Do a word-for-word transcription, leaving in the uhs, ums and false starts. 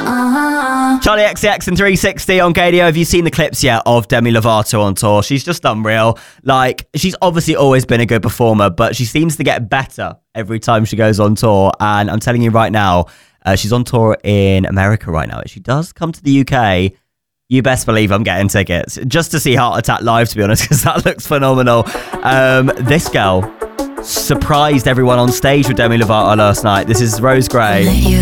Charlie X C X and three sixty on Gadio. Have you seen the clips yet of Demi Lovato on tour? She's just unreal. Like, she's obviously always been a good performer, but she seems to get better every time she goes on tour. And I'm telling you right now, uh, she's on tour in America right now. If she does come to the U K, you best believe I'm getting tickets just to see Heart Attack live, to be honest, because that looks phenomenal. Um, this girl surprised everyone on stage with Demi Lovato last night. This is Rose Gray.